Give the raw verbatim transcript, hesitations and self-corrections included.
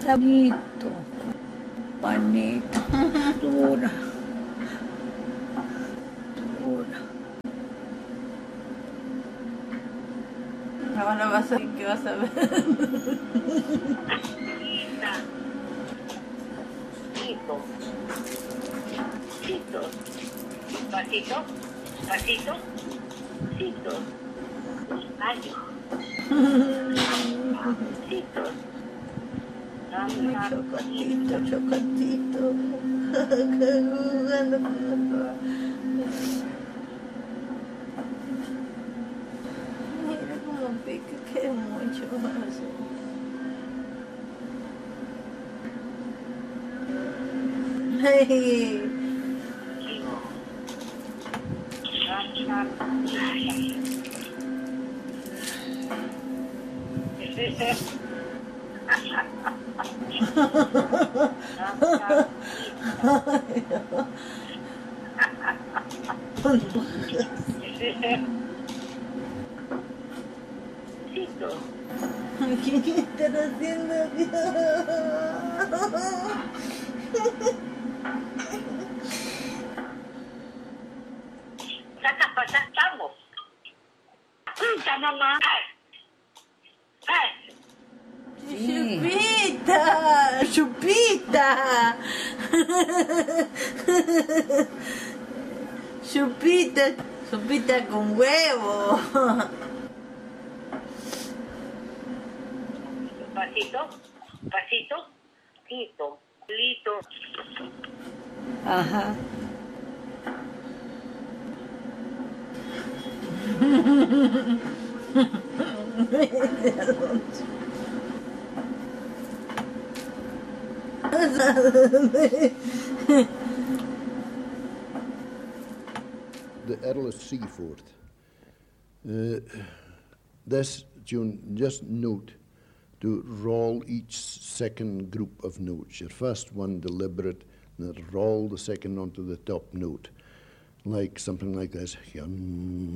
Sabito. Panito. Dura. Dura. Ahora vas a ver qué vas a ver. Pasito. Pasito. Pasito. Pasito. Despacio. Pasito. Muy chocotito, chocotito. Jugando con la toa. Mira cómo pica, que mucho más. Hey. ¿Qué están haciendo? Saca pasamos. Puta mamá. Chupita, chupita. Chupita, chupita con huevo. Pasito, pasito, quito, lito. Ajá. The Earl of Seaford. Uh, this tune, just note to roll each second group of notes. Your first one deliberate, and then roll the second onto the top note, like something like this.